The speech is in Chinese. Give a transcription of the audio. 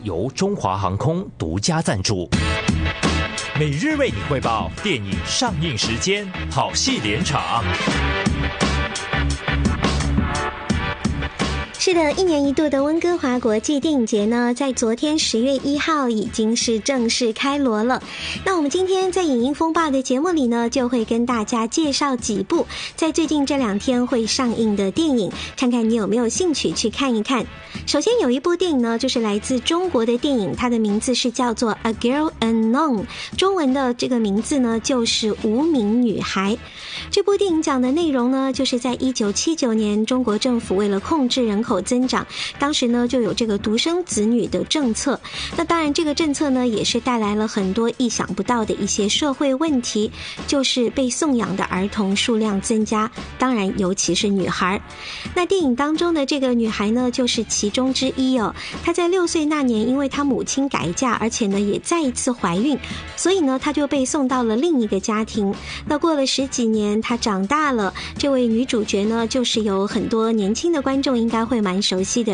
由中华航空独家赞助。每日为你汇报电影上映时间，好戏连场。 是的，一年一度的温哥华国际电影节呢，在昨天10月1号已经是正式开锣了。那我们今天在影音风暴的节目里呢，就会跟大家介绍几部在最近这2天会上映的电影，看看你有没有兴趣去看一看。首先有一部电影呢，就是来自中国的电影，它的名字是叫做 A Girl Unknown， 中文的这个名字呢就是无名女孩。这部电影讲的内容呢，就是在1979年，中国政府为了控制人口增长，当时呢就有这个独生子女的政策。那当然这个政策呢也是带来了很多意想不到的一些社会问题，就是被送养的儿童数量增加，当然尤其是女孩。那电影当中的这个女孩呢就是其中之一哦。她在6岁那年，因为她母亲改嫁，而且呢也再一次怀孕，所以呢她就被送到了另一个家庭。那过了10几年，她长大了，这位女主角呢就是有很多年轻的观众应该会蛮熟悉的